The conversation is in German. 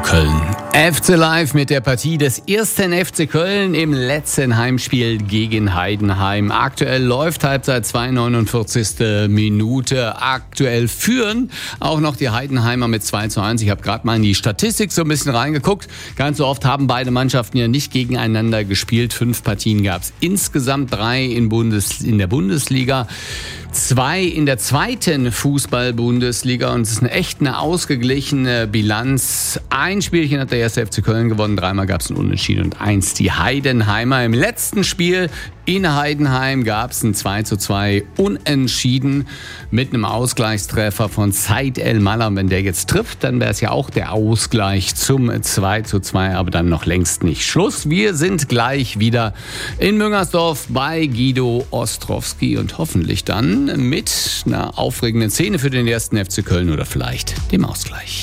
Köln. FC Live mit der Partie des ersten FC Köln im letzten Heimspiel gegen Heidenheim. Aktuell läuft Halbzeit 49. Minute. Aktuell führen auch noch die Heidenheimer mit 2:1. Ich habe gerade mal in die Statistik so ein bisschen reingeguckt. Ganz so oft haben beide Mannschaften ja nicht gegeneinander gespielt. 5 Partien gab es insgesamt, 3 in der Bundesliga. 2 in der zweiten Fußball-Bundesliga und es ist eine ausgeglichene Bilanz. Ein Spielchen hat der erste FC Köln gewonnen, 3-mal gab es ein Unentschieden und 1 die Heidenheimer. Im letzten Spiel in Heidenheim gab es ein 2:2 Unentschieden mit einem Ausgleichstreffer von Said El-Malam. Wenn der jetzt trifft, dann wäre es ja auch der Ausgleich zum 2:2, aber dann noch längst nicht Schluss. Wir sind gleich wieder in Müngersdorf bei Guido Ostrowski und hoffentlich dann mit einer aufregenden Szene für den ersten FC Köln oder vielleicht dem Ausgleich.